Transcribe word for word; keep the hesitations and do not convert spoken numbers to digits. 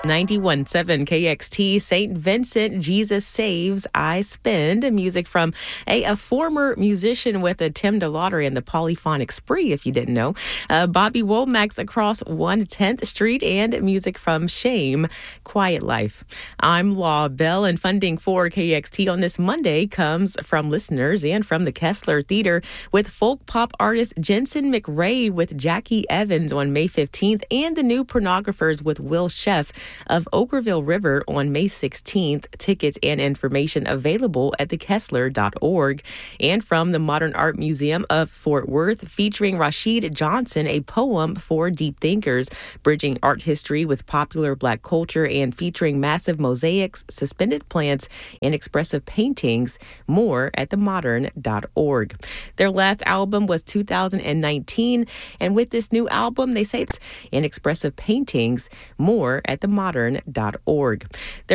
ninety-one point seven K X T, Saint Vincent, Jesus Saves, I Spend. Music from a, a former musician with a Tim DeLaughter and the Polyphonic Spree, if you didn't know. Uh, Bobby Womack's Across one tenth Street, and music from Shame, Quiet Life. I'm Law Bell, and funding for K X T on this Monday comes from listeners and from the Kessler Theater with folk pop artist Jensen McRae with Jackie Evans on May fifteenth, and the New Pornographers with Will Sheff of Okerville River on May sixteenth. Tickets and information available at the kessler dot org. And from the Modern Art Museum of Fort Worth, featuring Rashid Johnson, a poem for deep thinkers, bridging art history with popular Black culture and featuring massive mosaics, suspended plants, and expressive paintings. More at the modern dot org. Their last album was two thousand nineteen, and with this new album, they say it's in expressive paintings. More at the modern dot org.